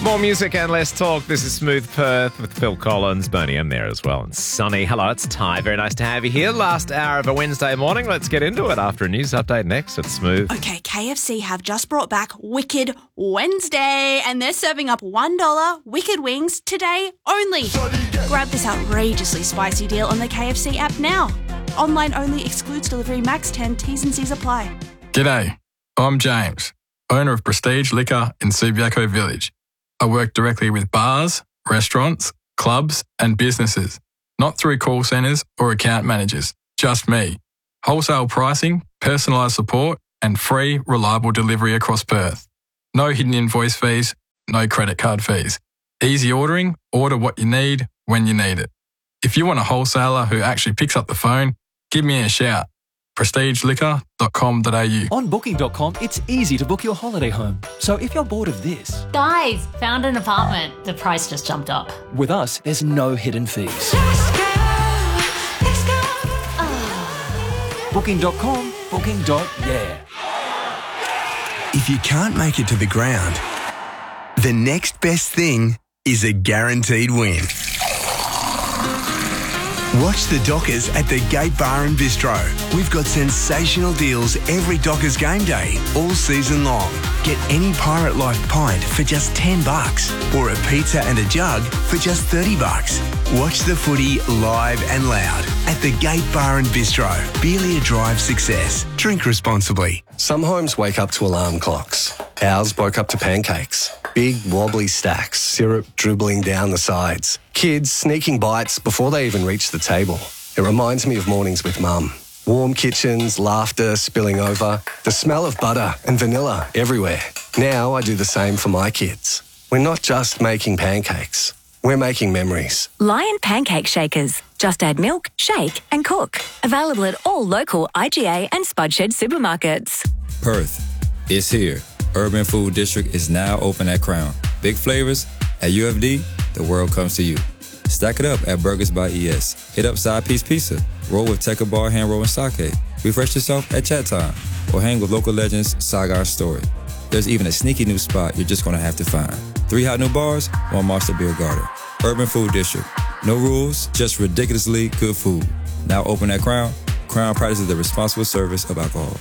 More music and less talk. This is Smooth Perth with Phil Collins, Bernie M there as well, and Sunny. Hello, it's Ty. Very nice to have you here. Last hour of a Wednesday morning. Let's get into it after a news update next. It's Smooth. Okay, KFC have just brought back Wicked Wednesday, and they're serving up $1 Wicked Wings today only. Grab this outrageously spicy deal on the KFC app now. Online only, excludes delivery, max 10, T's and C's apply. G'day, I'm James, owner of Prestige Liquor in Subiaco Village. I work directly with bars, restaurants, clubs and businesses, not through call centres or account managers, just me. Wholesale pricing, personalised support and free, reliable delivery across Perth. No hidden invoice fees, no credit card fees. Easy ordering, order what you need when you need it. If you want a wholesaler who actually picks up the phone, give me a shout. prestigeliquor.com.au. On Booking.com, it's easy to book your holiday home. So if you're bored of this... Guys, found an apartment. The price just jumped up. With us, there's no hidden fees. Booking.com, booking.yeah. If you can't make it to the ground, the next best thing is a guaranteed win. Watch the Dockers at the Gate Bar and Bistro. We've got sensational deals every Dockers game day, all season long. Get any Pirate Life pint for just $10 or a pizza and a jug for just $30. Watch the footy live and loud at the Gate Bar and Bistro. Beelia Drive Success. Drink responsibly. Some homes wake up to alarm clocks. Ours woke up to pancakes. Big wobbly stacks, syrup dribbling down the sides. Kids sneaking bites before they even reach the table. It reminds me of mornings with Mum. Warm kitchens, laughter spilling over, the smell of butter and vanilla everywhere. Now I do the same for my kids. We're not just making pancakes. We're making memories. Lion Pancake Shakers. Just add milk, shake and cook. Available at all local IGA and Spudshed supermarkets. Perth, it's here. Urban Food District is now open at Crown. Big flavors at UFD, the world comes to you. Stack it up at Burgers by ES. Hit up Side Piece Pizza. Roll with Tekka Bar, Hand Roll, and Sake. Refresh yourself at Chat Time. Or hang with local legends Sagar Story. There's even a sneaky new spot you're just going to have to find. 3 hot new bars, 1 Monster Beer Garden. Urban Food District. No rules, just ridiculously good food. Now open at Crown. Crown practices the responsible service of alcohol.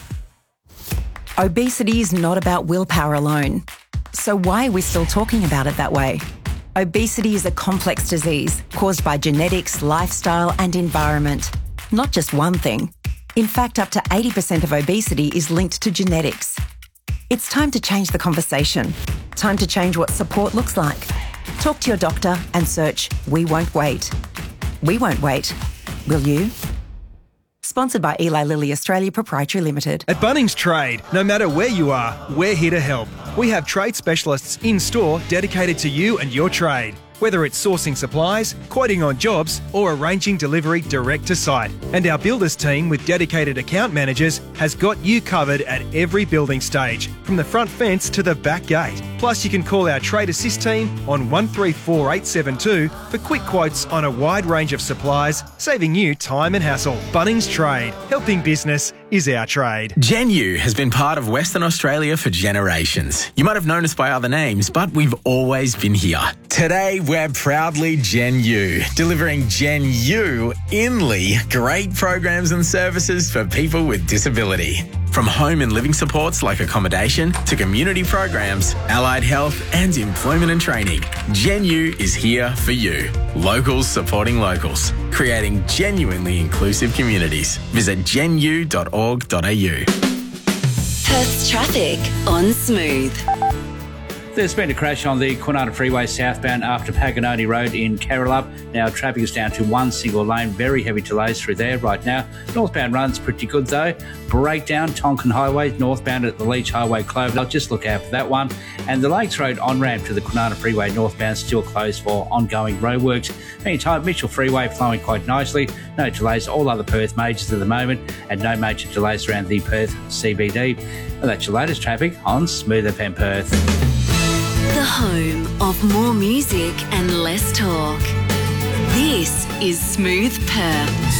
Obesity is not about willpower alone. So why are we still talking about it that way? Obesity is a complex disease caused by genetics, lifestyle and environment. Not just one thing. In fact, up to 80% of obesity is linked to genetics. It's time to change the conversation. Time to change what support looks like. Talk to your doctor and search We Won't Wait. We won't wait. Will you? Sponsored by Eli Lilly Australia Proprietary Limited. At Bunnings Trade, no matter where you are, we're here to help. We have trade specialists in-store dedicated to you and your trade. Whether it's sourcing supplies, quoting on jobs, or arranging delivery direct to site. And our builders team with dedicated account managers has got you covered at every building stage, from the front fence to the back gate. Plus, you can call our Trade Assist team on 134872 for quick quotes on a wide range of supplies, saving you time and hassle. Bunnings Trade. Helping business is our trade. Genu has been part of Western Australia for generations. You might have known us by other names, but we've always been here. Today, we're proudly Genu, delivering Genu Inly great programs and services for people with disability. From home and living supports like accommodation to community programs, allied health and employment and training, Genu is here for you. Locals supporting locals, creating genuinely inclusive communities. Visit genu.org.au. Perth's traffic on Smooth. There's been a crash on the Kwinana Freeway southbound after Paganoni Road in Carrolup. Now traffic is down to one single lane. Very heavy delays through there right now. Northbound runs pretty good though. Breakdown Tonkin Highway northbound at the Leach Highway Cloverdale. Just look out for that one. And the Lakes Road on-ramp to the Kwinana Freeway northbound still closed for ongoing roadworks. Meantime, Mitchell Freeway flowing quite nicely. No delays all other Perth majors at the moment and no major delays around the Perth CBD. And that's your latest traffic on Smooth FM Perth. The home of more music and less talk. This is Smooth Perth.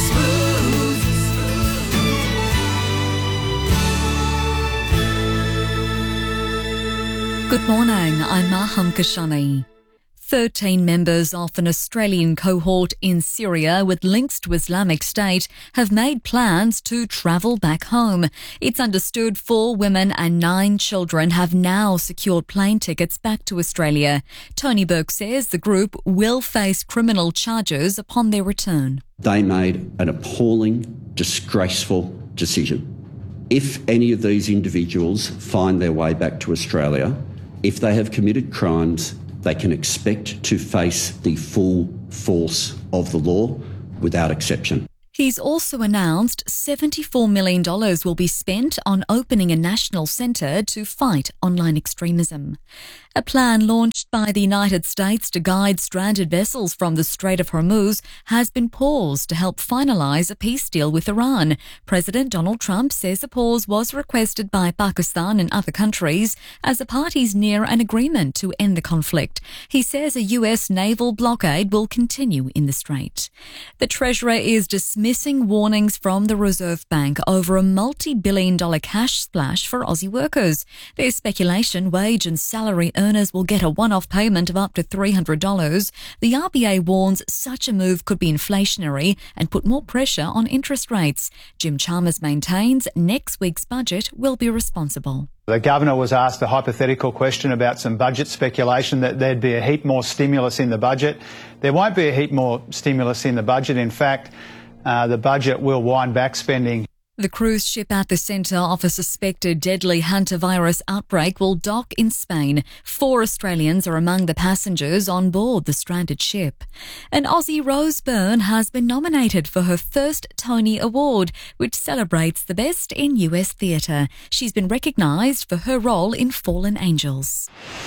Good morning, I'm Maham Kashani. 13 members of an Australian cohort in Syria with links to Islamic State have made plans to travel back home. It's understood 4 women and 9 children have now secured plane tickets back to Australia. Tony Burke says the group will face criminal charges upon their return. They made an appalling, disgraceful decision. If any of these individuals find their way back to Australia, if they have committed crimes, they can expect to face the full force of the law without exception. He's also announced $74 million will be spent on opening a national centre to fight online extremism. A plan launched by the United States to guide stranded vessels from the Strait of Hormuz has been paused to help finalise a peace deal with Iran. President Donald Trump says the pause was requested by Pakistan and other countries as the parties near an agreement to end the conflict. He says a US naval blockade will continue in the strait. The Treasurer is dismissing warnings from the Reserve Bank over a multi-billion-dollar cash splash for Aussie workers. There's speculation wage and salary earners will get a one-off payment of up to $300. The RBA warns such a move could be inflationary and put more pressure on interest rates. Jim Chalmers maintains next week's budget will be responsible. The Governor was asked a hypothetical question about some budget speculation that there'd be a heap more stimulus in the budget. There won't be a heap more stimulus in the budget. In fact, the budget will wind back spending. The cruise ship at the centre of a suspected deadly hantavirus outbreak will dock in Spain. 4 Australians are among the passengers on board the stranded ship. And Aussie Rose Byrne has been nominated for her first Tony Award, which celebrates the best in US theatre. She's been recognised for her role in Fallen Angels.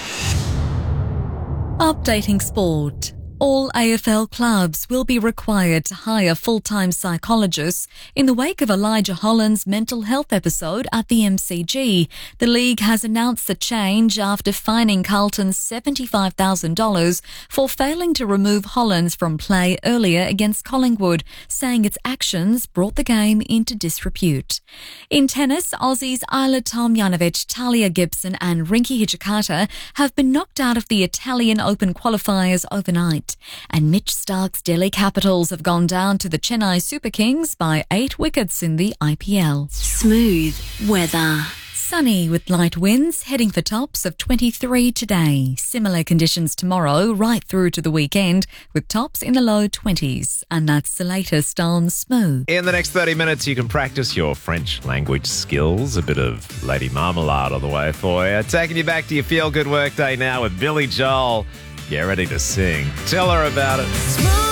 Updating sport. All AFL clubs will be required to hire full-time psychologists in the wake of Elijah Holland's mental health episode at the MCG. The league has announced the change after fining Carlton $75,000 for failing to remove Hollands from play earlier against Collingwood, saying its actions brought the game into disrepute. In tennis, Aussies Isla Tomljanovic, Talia Gibson and Rinky Hijikata have been knocked out of the Italian Open qualifiers overnight. And Mitch Stark's Delhi Capitals have gone down to the Chennai Super Kings by 8 wickets in the IPL. Smooth weather. Sunny with light winds, heading for tops of 23 today. Similar conditions tomorrow, right through to the weekend, with tops in the low 20s. And that's the latest on Smooth. In the next 30 minutes, you can practice your French language skills. A bit of Lady Marmalade on the way for you. Taking you back to your feel-good workday now with Billy Joel. Get ready to sing. Tell her about it.